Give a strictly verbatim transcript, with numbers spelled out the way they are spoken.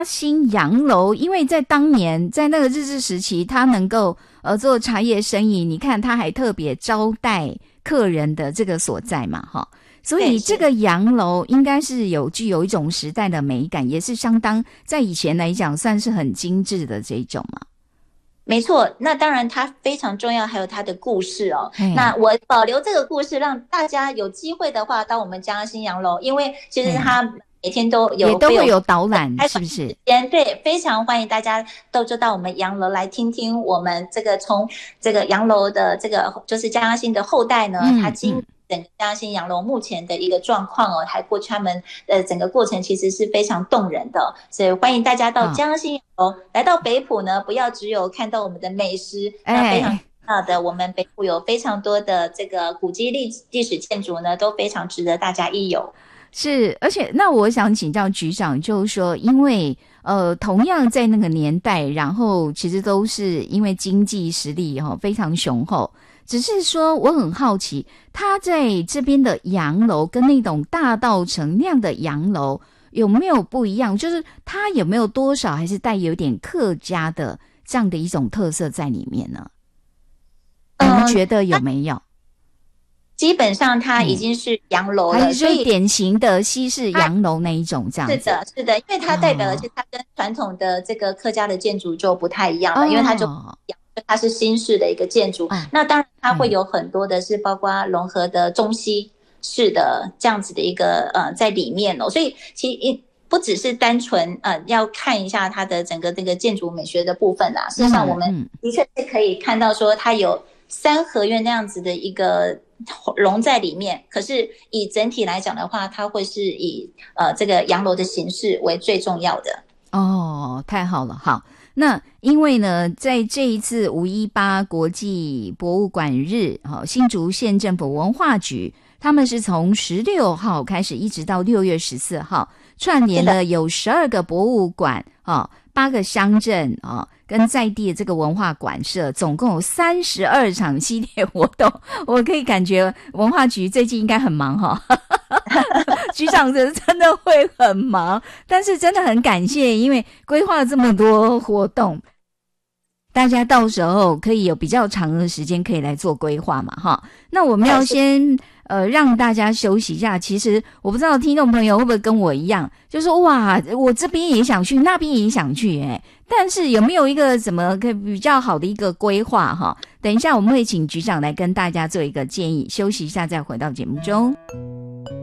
新洋楼，因为在当年在那个日治时期，他能够呃做茶叶生意，你看他还特别招待客人的这个所在嘛，哈，所以这个洋楼应该是有具有一种时代的美感，也是相当在以前来讲算是很精致的这种嘛。 没错，那当然它非常重要，还有它的故事哦。那我保留这个故事，让大家有机会的话到我们嘉兴洋楼，因为其实它每天都有也都会有导览，是不是？ 对，非常欢迎大家都就到我们洋楼来听听我们这个从这个洋楼的这个就是嘉兴的后代呢，他经。嗯整个嘉兴洋楼目前的一个状况哦，还过去他们呃整个过程其实是非常动人的，所以欢迎大家到嘉兴洋楼、哦、来到北埔呢，不要只有看到我们的美食，那非常重要的，我们北埔有非常多的这个古迹历历史建筑呢，都非常值得大家一游。 是，而且那我想请教局长，就是说，因为呃，同样在那个年代，然后其实都是因为经济实力哈、哦、非常雄厚。只是说我很好奇，他在这边的洋楼跟那种大稻埕那样的洋楼有没有不一样？就是它有没有多少还是带有点客家的这样的一种特色在里面呢？你们觉得有没有？ 基本上它已经是洋楼了， 还是说典型的西式洋楼那一种这样子？ 是的，是的，因为它代表的是它跟传统的这个客家的建筑就不太一样了，哦、因为它就它是新式的一个建筑。嗯、那当然它会有很多的是包括融合的中西式的这样子的一个呃在里面哦，所以其实不只是单纯呃要看一下它的整个这个建筑美学的部分啦，事实上我们的确是可以看到说它有三合院那样子的一个融在里面，可是以整体来讲的话，它会是以呃这个洋楼的形式为最重要的。 哦，太好了，好。那因为呢，在这一次五一八国际博物馆日，哦、新竹县政府文化局他们是从十六号开始，一直到六月十四号，串联了有十二个博物馆哦，八个乡镇哦，跟在地的这个文化馆舍，总共有三十二场系列活动。我可以感觉文化局最近应该很忙哈、哦。局长真的会很忙，但是真的很感谢，因为规划了这么多活动，大家到时候可以有比较长的时间可以来做规划嘛哈。那我们要先呃让大家休息一下，其实我不知道听众朋友会不会跟我一样，就是哇我这边也想去，那边也想去诶，但是有没有一个怎么比较好的一个规划哈？等一下我们会请局长来跟大家做一个建议，休息一下再回到节目中。